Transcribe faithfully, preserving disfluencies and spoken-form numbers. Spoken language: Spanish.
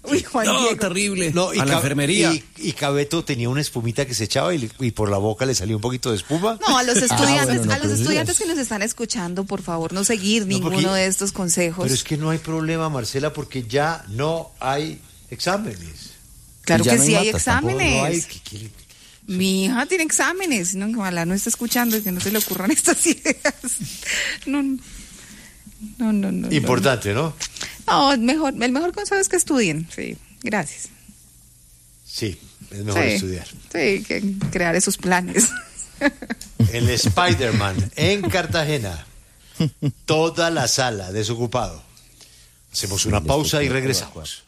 Uy, Juan No, Diego. terrible. No, y a la Ca- enfermería. Y, y Cabeto tenía una espumita que se echaba y, le- y por la boca le salía un poquito de espuma. No, a los estudiantes, bueno, no, a los pero eso estudiantes es- que nos están escuchando, por favor, no seguir No, ninguno porque- de estos consejos. Pero es que no hay problema, Marcela, porque ya no hay exámenes. Claro ya que no hay sí hay matas, tampoco, exámenes. No hay. ¿qué quiere? Mi hija tiene exámenes, no, ojalá no esté escuchando y que no se le ocurran estas ideas. No, no, no, no. no, Importante, ¿no? No, el mejor, el mejor consejo es que estudien, sí, gracias. Sí, es mejor Sí, estudiar. Sí, que crear esos planes. El Spider-Man en Cartagena. Toda la sala desocupado. Hacemos una pausa y regresamos.